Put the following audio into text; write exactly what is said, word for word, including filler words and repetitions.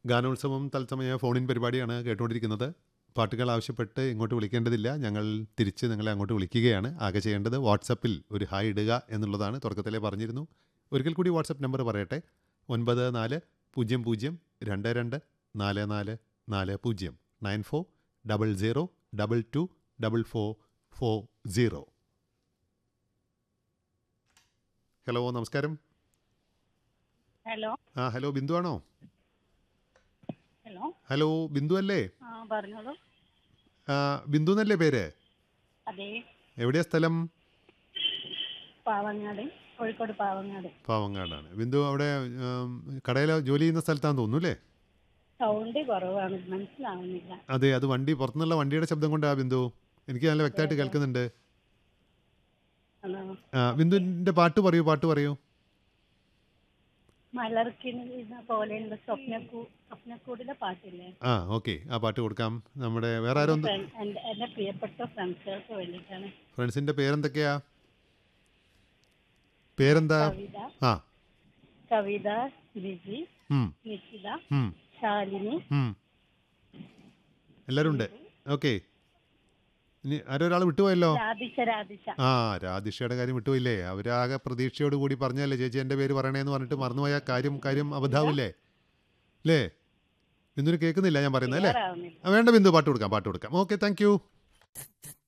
ഗാനോത്സവം തത്സമയ ഫോണിൻ പരിപാടിയാണ് കേട്ടുകൊണ്ടിരിക്കുന്നത്. പാട്ടുകൾ ആവശ്യപ്പെട്ട് ഇങ്ങോട്ട് വിളിക്കേണ്ടതില്ല. ഞങ്ങൾ തിരിച്ച് നിങ്ങളെ അങ്ങോട്ട് വിളിക്കുകയാണ്. ആകെ ചെയ്യേണ്ടത് വാട്സപ്പിൽ ഒരു ഹായ് ഇടുക എന്നുള്ളതാണ്. തുടക്കത്തിലേ പറഞ്ഞിരുന്നു. ഒരിക്കൽ കൂടി വാട്സപ്പ് നമ്പർ പറയട്ടെ: ഒൻപത് നാല് പൂജ്യം പൂജ്യം രണ്ട് രണ്ട് നാല് നാല് നാല് പൂജ്യം nine four double zero double two double four four zero. Hello, നമസ്കാരം. ഹലോ ആ ഹലോ, ബിന്ദു ആണോ? ഹലോ ഹലോ, ബിന്ദു അല്ലേ? ആ പറഞ്ഞോളൂ. ആ, ബിന്ദു എന്നല്ലേ പേര്? അതെ, എവിടെയാ സ്ഥലം? പാവങ്ങാട്, കോഴിക്കോട് പാവങ്ങാട്. പാവങ്ങാടാണ്. ബിന്ദു അവിടെ കടയിൽ ജോലി ചെയ്യുന്ന സ്ഥലത്താണെന്ന് തോന്നുന്നു അല്ലേ? സൗണ്ട് കുറവാണ്, മനസ്സിലാവുന്നില്ല. അതെ, അത് വണ്ടി പുറത്തുനിന്നുള്ള വണ്ടിയുടെ ശബ്ദം കൊണ്ടാ ബിന്ദു. എനിക്ക് നല്ല വ്യക്തമായിട്ട് അതെ. കേൾക്കുന്നുണ്ട്. ഹലോ, ആ, ബിന്ദുവിൻ്റെ പാട്ട് പറയൂ, പാട്ട് പറയൂ. മലർക്കിണ പോലെയുള്ള സ്വപ്നക്കൂ സ്വപ്നക്കൂടിലെ പാട്ടില്ലേ? ആ, ഓക്കെ, ആ പാട്ട് കൊടുക്കാം. നമ്മുടെ വേറെ ആരോ എൻ്റെ ഫ്രണ്ട് എൻ്റെ എൻ്റെ പ്രിയപ്പെട്ട ഫ്രണ്ട്സുകൾക്ക് വേണ്ടിയിട്ടാണ്. ഫ്രണ്ട്സിൻ്റെ പേരെന്തൊക്കെയാ? പേരെന്താ? കവിത ആ, കവിത ലിജി, ഉം, നിഷിത, ഉം, ശാലിനി, ഉം. എല്ലാവരും ഉണ്ട്. ഓക്കെ, ഇനി ആരൊരാൾ വിട്ടുപോയല്ലോ. രാധിഷ രാധിഷ ആ, രാധിഷയുടെ കാര്യം വിട്ടുപോയില്ലേ? അവരാകെ പ്രതീക്ഷയോട് കൂടി പറഞ്ഞല്ലേ ചേച്ചി എൻ്റെ പേര് പറയണേന്ന് പറഞ്ഞിട്ട് മറന്നുപോയ കാര്യം കാര്യം അബദ്ധാവില്ലേ അല്ലേ? ബിന്ദുവിന് കേൾക്കുന്നില്ല ഞാൻ പറയുന്നത് അല്ലേ? ക്ലിയർ ആവുന്നില്ല. ആ, വേണ്ട ബിന്ദു, പാട്ട് കൊടുക്കാം, പാട്ട് കൊടുക്കാം. Okay, thank you.